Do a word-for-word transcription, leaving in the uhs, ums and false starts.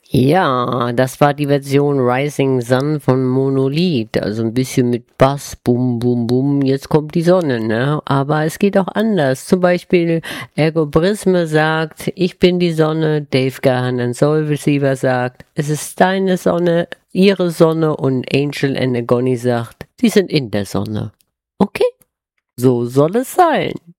Ja, das war die Version Rising Sun von Monolith, also ein bisschen mit Bass, bum, bum, bum, jetzt kommt die Sonne, ne? Aber es geht auch anders. Zum Beispiel Ergo Prisme sagt, ich bin die Sonne, Dave Gahan and Soul Receiver sagt, es ist deine Sonne, ihre Sonne und Angel and Agony sagt, sie sind in der Sonne. Okay, so soll es sein.